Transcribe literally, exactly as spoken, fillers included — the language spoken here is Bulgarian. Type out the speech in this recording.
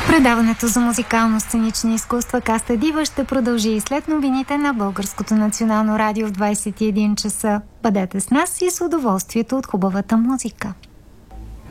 Предаването за музикално-сценични изкуства Каста Дива ще продължи и след новините на Българското национално радио в двайсет и един часа. Бъдете с нас и с удоволствието от хубавата музика.